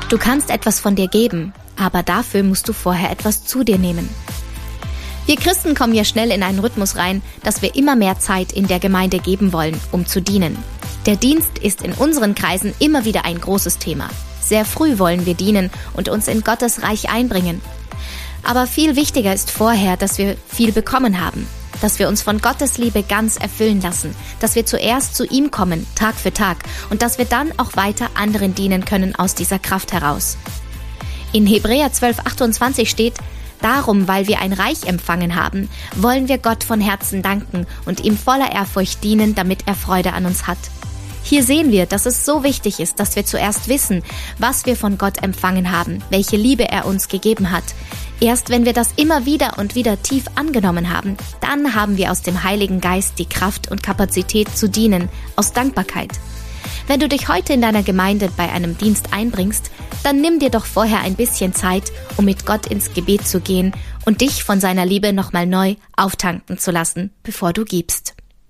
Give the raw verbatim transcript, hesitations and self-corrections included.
Du kannst etwas von dir geben, aber dafür musst du vorher etwas zu dir nehmen. Wir Christen kommen ja schnell in einen Rhythmus rein, dass wir immer mehr Zeit in der Gemeinde geben wollen, um zu dienen. Der Dienst ist in unseren Kreisen immer wieder ein großes Thema. Sehr früh wollen wir dienen und uns in Gottes Reich einbringen. Aber viel wichtiger ist vorher, dass wir viel bekommen haben, dass wir uns von Gottes Liebe ganz erfüllen lassen, dass wir zuerst zu ihm kommen, Tag für Tag, und dass wir dann auch weiter anderen dienen können aus dieser Kraft heraus. In Hebräer zwölf achtundzwanzig steht: Darum, weil wir ein Reich empfangen haben, wollen wir Gott von Herzen danken und ihm voller Ehrfurcht dienen, damit er Freude an uns hat. Hier sehen wir, dass es so wichtig ist, dass wir zuerst wissen, was wir von Gott empfangen haben, welche Liebe er uns gegeben hat. Erst wenn wir das immer wieder und wieder tief angenommen haben, dann haben wir aus dem Heiligen Geist die Kraft und Kapazität zu dienen, aus Dankbarkeit. Wenn du dich heute in deiner Gemeinde bei einem Dienst einbringst, dann nimm dir doch vorher ein bisschen Zeit, um mit Gott ins Gebet zu gehen und dich von seiner Liebe nochmal neu auftanken zu lassen, bevor du gibst.